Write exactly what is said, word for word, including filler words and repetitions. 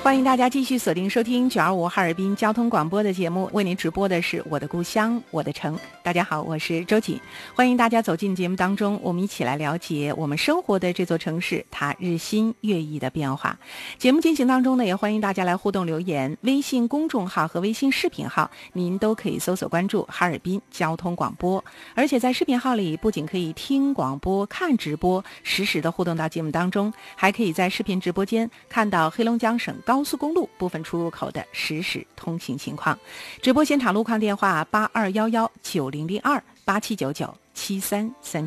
欢迎大家继续锁定收听九二五哈尔滨交通广播的节目，为您直播的是我的故乡我的城。大家好，我是周瑾，欢迎大家走进节目当中，我们一起来了解我们生活的这座城市它日新月异的变化。节目进行当中呢，也欢迎大家来互动留言，微信公众号和微信视频号您都可以搜索关注哈尔滨交通广播，而且在视频号里不仅可以听广播看直播，实时的互动到节目当中，还可以在视频直播间看到黑龙江省高速公路部分出入口的实时通行情况。直播现场路况电话八二幺幺九零零二八七九九七三三。